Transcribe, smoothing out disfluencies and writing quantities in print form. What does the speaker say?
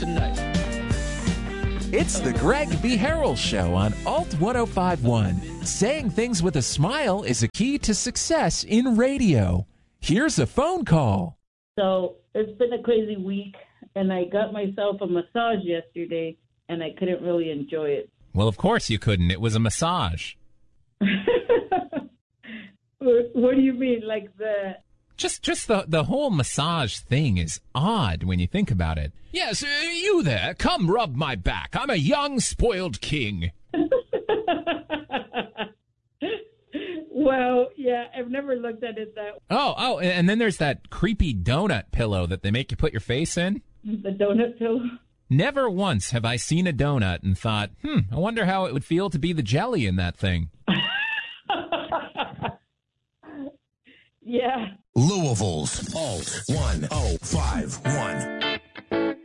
tonight. It's the Greg B. Harrell Show on Alt 1051. Saying things with a smile is a key to success in radio. Here's a phone call. So it's been a crazy week, and I got myself a massage yesterday, and I couldn't really enjoy it. Well, of course you couldn't. It was a massage. What do you mean? Like the... Just the whole massage thing is odd when you think about it. Yes, you there, come rub my back. I'm a young, spoiled king. Well, yeah, I've never looked at it that way. Oh, and then there's that creepy donut pillow that they make you put your face in. The donut pillow? Never once have I seen a donut and thought, I wonder how it would feel to be the jelly in that thing. Yeah. Louisville's Alt 1051.